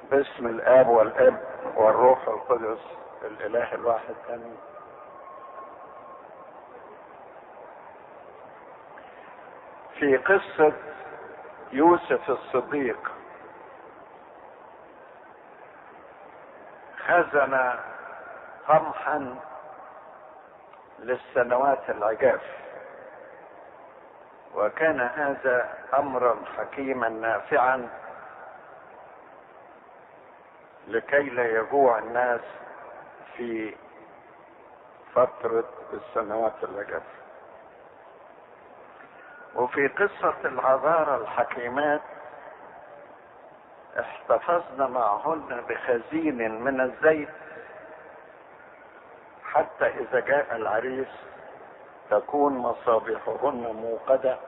باسم الاب والابن والروح القدس الاله الواحد امين. في قصة يوسف الصديق خزن قمحا للسنوات العجاف، وكان هذا امرا حكيما نافعا لكي لا يجوع الناس في فترة السنوات العجاف. وفي قصة العذارى الحكيمات احتفظن معهن بخزين من الزيت حتى اذا جاء العريس تكون مصابيحهن موقدة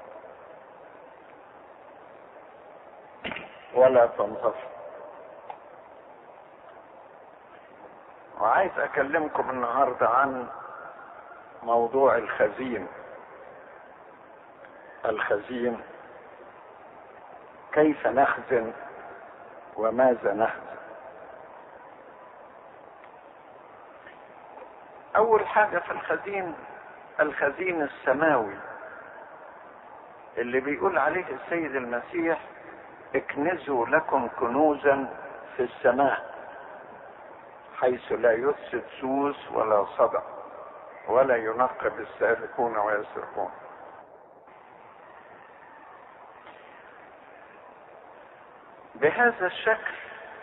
ولا تنطفئ. وعايز اكلمكم النهاردة عن موضوع الخزين. الخزين، كيف نخزن وماذا نخزن؟ اول حاجة في الخزين السماوي اللي بيقول عليه السيد المسيح: اكنزوا لكم كنوزا في السماء حيث لا يفسد سوس ولا صدأ ولا ينقب السارقون ويسرقون. بهذا الشكل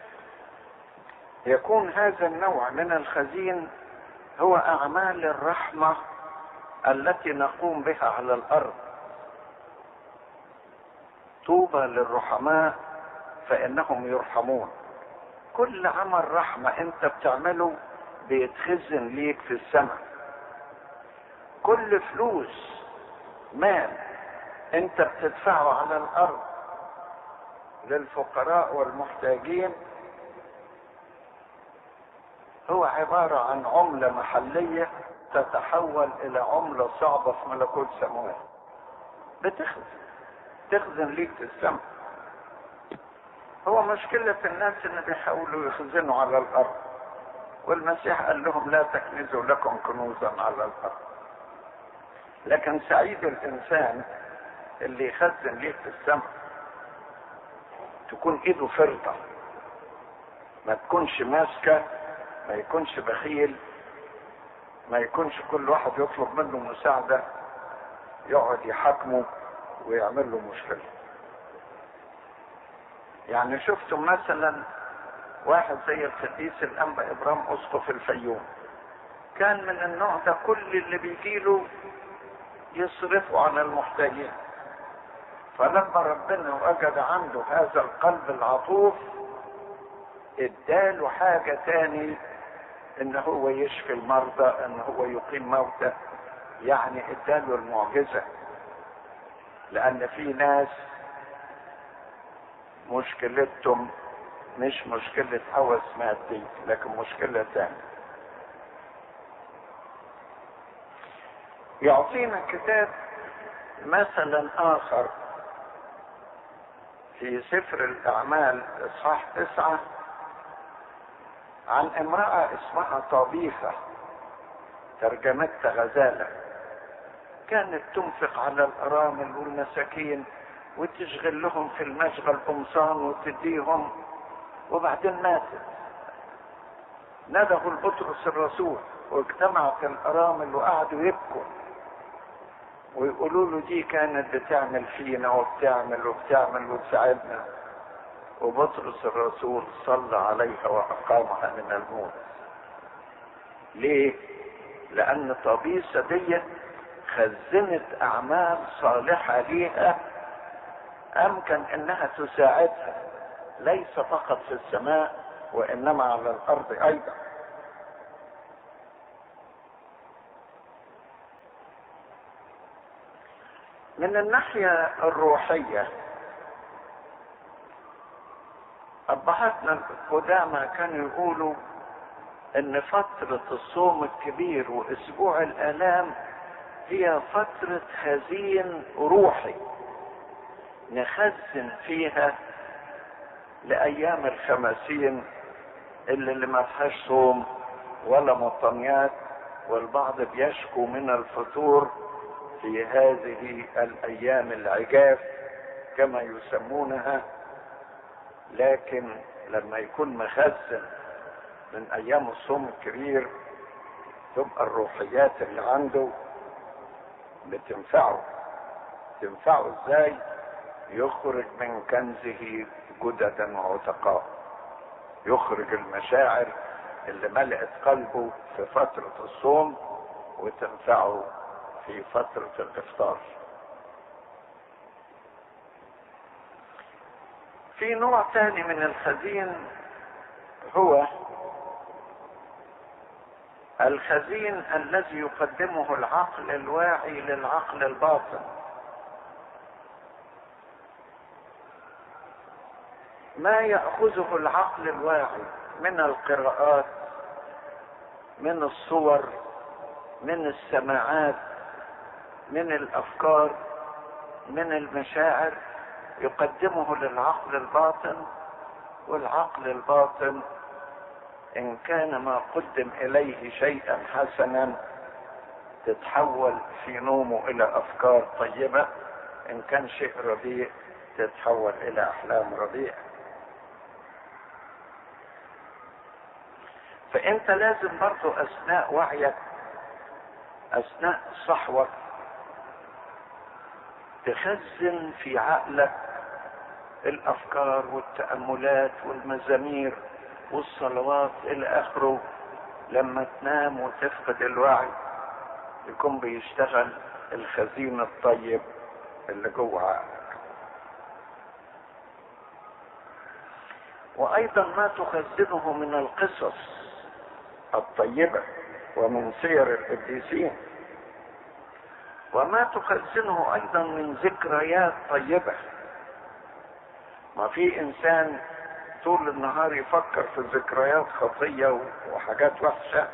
يكون هذا النوع من الخزين هو اعمال الرحمة التي نقوم بها على الارض. طوبى للرحماء فانهم يرحمون. كل عمل رحمة انت بتعمله بيتخزن ليك في السماء. كل فلوس مال انت بتدفعه على الارض للفقراء والمحتاجين هو عبارة عن عملة محلية تتحول الى عملة صعبة في ملكوت سماوي. تخزن ليك في السماء. هو مشكلة الناس ان بيحاولوا يخزنوا على الارض، والمسيح قال لهم لا تكنزوا لكم كنوزا على الارض. لكن سعيد الانسان اللي يخزن ليه في السماء، تكون ايده فرطة، ما تكونش ماسكة، ما يكونش بخيل، ما يكونش كل واحد يطلب منه مساعدة يقعد يحاكمه ويعمل له مشكلة. يعني شفتم مثلا واحد زي القديس الانبا ابرام اسقف الفيوم، كان من النوع ده كل اللي بيجيله يصرفه على المحتاجين. فلما ربنا وجد عنده هذا القلب العطوف اداله حاجة تاني، ان هو يشفي المرضى، ان هو يقيم موتى، يعني اداله المعجزة. لان في ناس مشكلتهم مش مشكلة هوس مادي، لكن مشكلة تانية. يعطينا الكتاب مثلا اخر في سفر الاعمال اصحاح 9 عن امرأة اسمها طبيخة، ترجمتها غزالة. كانت تنفق على الارامل والمساكين وتشغل لهم في المشغل قمصان وتديهم، وبعدين ماتت. ندهوا لبطرس الرسول واجتمعت الارامل وقعدوا يبكوا ويقولوا له دي كانت بتعمل فينا وبتعمل وتساعدنا. وبطرس الرسول صلى عليها واقامها من الموت. ليه؟ لان طبيسة دي خزنت اعمال صالحة ليها امكن انها تساعدها ليس فقط في السماء وانما على الارض ايضا. من الناحية الروحية ابهاتنا القدامى كانوا يقولوا ان فترة الصوم الكبير واسبوع الالام هي فترة خزين روحي نخزن فيها لأيام الخمسين اللي ما فيهاش صوم ولا مطنيات، والبعض بيشكو من الفطور في هذه الأيام العجاف كما يسمونها. لكن لما يكون مخزن من أيام الصوم الكبير تبقى الروحيات اللي عنده بتنفعه. تنفعه ازاي؟ يخرج من كنزه جددا وعتقاء، يخرج المشاعر اللي ملأت قلبه في فترة الصوم وتنفعه في فترة الإفطار. في نوع ثاني من الخزين، هو الخزين الذي يقدمه العقل الواعي للعقل الباطن. ما يأخذه العقل الواعي من القراءات، من الصور، من السماعات، من الأفكار، من المشاعر، يقدمه للعقل الباطن. والعقل الباطن إن كان ما قدم إليه شيئا حسنا تتحول في نومه إلى أفكار طيبة، إن كان شيء رديء تتحول إلى أحلام رديئة. فأنت لازم برضو أثناء وعيك، أثناء صحوك، تخزن في عقلك الأفكار والتأملات والمزامير والصلوات إلى آخره. لما تنام وتفقد الوعي يكون بيشتغل الخزين الطيب اللي جوه عقلك. وأيضا ما تخزنه من القصص الطيبة ومن سير القديسين، وما تخزنه أيضا من ذكريات طيبة. ما في إنسان طول النهار يفكر في ذكريات خطية وحاجات وحشة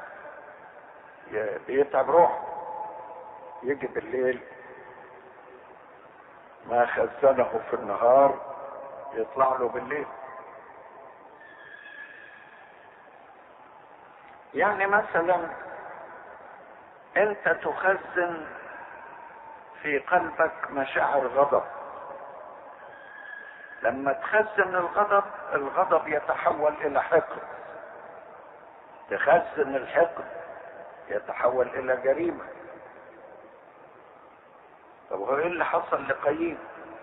بيتعب روحه، يجي بالليل ما خزنه في النهار يطلع له بالليل. يعني مثلا انت تخزن في قلبك مشاعر غضب، لما تخزن الغضب يتحول الى حقد، تخزن الحقد يتحول الى جريمة. طب هو ايه اللي حصل لقايين؟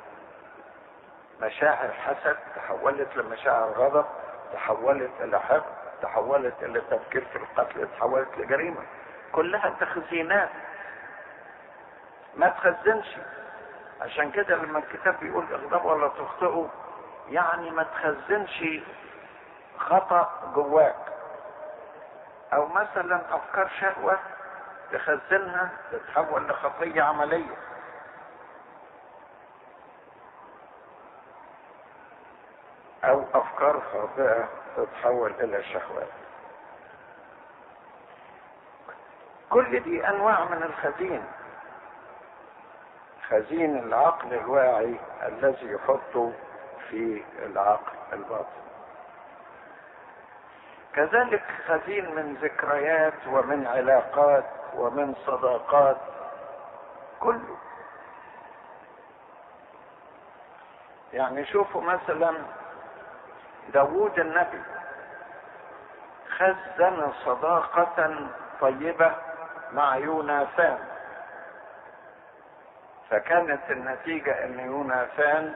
مشاعر حسد تحولت لمشاعر غضب، تحولت الى حقد، تحولت الى تفكير في القتل، تحولت لجريمة. كلها تخزينات ما تخزنش. عشان كده لما الكتاب بيقول اغضبوا ولا تخطئوا، يعني ما تخزنش خطأ جواك. او مثلا افكار شهوة تخزنها تتحول لخطية عملية. او افكار خاطئة تتحول الى شهوات. كل دي انواع من الخزين. خزين العقل الواعي الذي يحطه في العقل الباطن. كذلك خزين من ذكريات ومن علاقات ومن صداقات، كله. يعني شوفوا مثلا داوود النبي خزن صداقة طيبة مع يوناثان، فكانت النتيجة ان يوناثان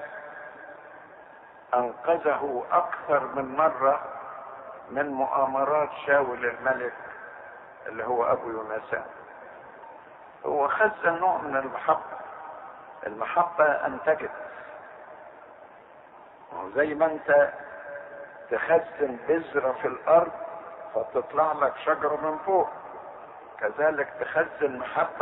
انقذه اكثر من مرة من مؤامرات شاول الملك اللي هو ابو يوناثان. هو خزن نوع من المحبة انتجت. وزي ما انت تخزن بذرة في الارض فتطلع لك شجرة من فوق، كذلك تخزن محبة